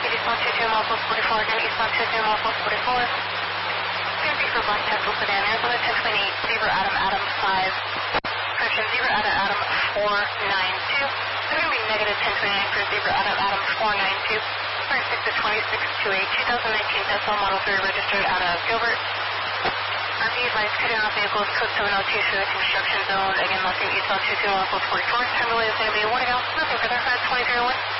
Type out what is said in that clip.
eastbound 22 miles plus 44, again eastbound 22 miles plus 44. Guarantee for Black Tassel Sedan, Arizona 1028, Zebra Adam 5. Correction, Zebra Adam 492. They're going to be negative 1029 for Zebra Adam 492. 26 to 2628, 2019 Tesla Model 3 registered out of Gilbert. RP advised cutting off vehicles code 702 through the construction zone. Again, left eastbound 22 miles plus 44. Time delay is going to be 1 ago. Nothing further. 2301.